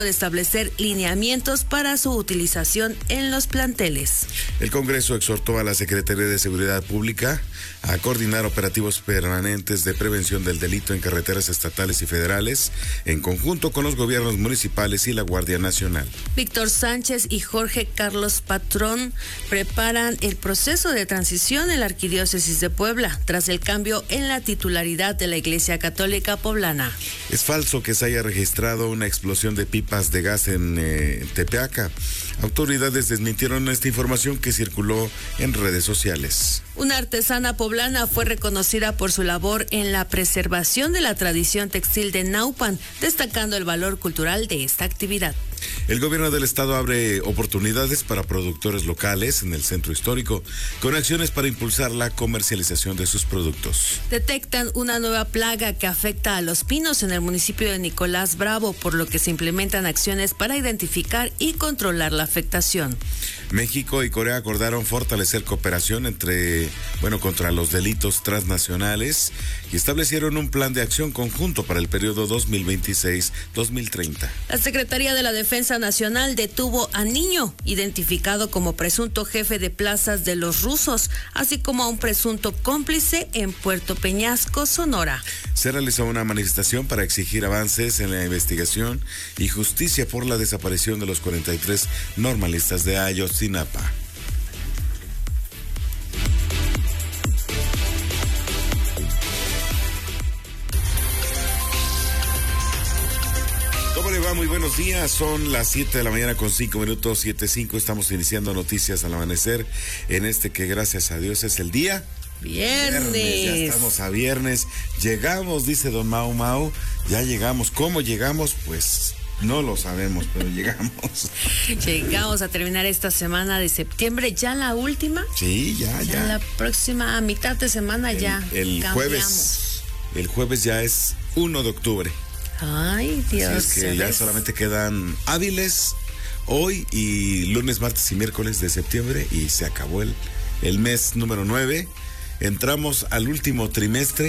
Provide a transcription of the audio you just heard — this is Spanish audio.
de establecer lineamientos para su utilización en los planteles. El Congreso exhortó a la Secretaría de Seguridad Pública a coordinar operativos permanentes de prevención del delito en carreteras estatales y federales, en conjunto con los gobiernos municipales y la Guardia Nacional. Víctor Sánchez y Jorge Carlos Patrón preparan el proceso de transición en la Arquidiócesis de Puebla, tras el cambio en la titularidad de la Iglesia Católica Poblana. Es falso que se haya registrado una explosión de pipas de gas en Tepeaca. Autoridades desmintieron esta información que circuló en redes sociales. Una artesana poblana fue reconocida por su labor en la preservación de la tradición textil de Naupan, destacando el valor cultural de esta actividad. El gobierno del estado abre oportunidades para productores locales en el centro histórico, con acciones para impulsar la comercialización de sus productos. Detectan una nueva plaga que afecta a los pinos en el municipio de Nicolás Bravo, por lo que se implementan acciones para identificar y controlar la afectación. México y Corea acordaron fortalecer cooperación contra los delitos transnacionales y establecieron un plan de acción conjunto para el periodo 2026-2030. La Secretaría de la Defensa Nacional detuvo a niño identificado como presunto jefe de plazas de los rusos, así como a un presunto cómplice en Puerto Peñasco, Sonora. Se realizó una manifestación para exigir avances en la investigación y justicia por la desaparición de los 43 normalistas de Ayotzinapa. ¿Cómo le va? Muy buenos días, son las 7 de la mañana con 5 minutos, 7:05, estamos iniciando Noticias al Amanecer en este que gracias a Dios es el día Viernes. Ya estamos a viernes, llegamos, dice don Mau Mau, ya llegamos. ¿Cómo llegamos? Pues no lo sabemos, pero llegamos. Llegamos a terminar esta semana de septiembre, ya la última. Sí, ya. La próxima mitad de semana ya el jueves ya es 1 de octubre. Ay, Dios. Así es que ya solamente quedan hábiles hoy y lunes, martes y miércoles de septiembre y se acabó el mes número 9. Entramos al último trimestre